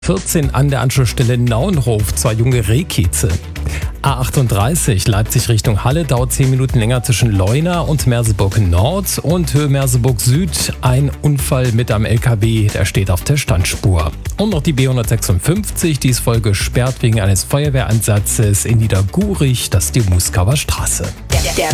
14 an der Anschlussstelle Nauenhof, 2 junge Rehkieze. A38 Leipzig Richtung Halle dauert 10 Minuten länger zwischen Leuna und Merseburg Nord und Höhe Merseburg Süd. Ein Unfall mit einem LKW, der steht auf der Standspur. Und noch die B156, die ist voll gesperrt wegen eines Feuerwehreinsatzes in Niedergurich, das ist die Muskauer Straße.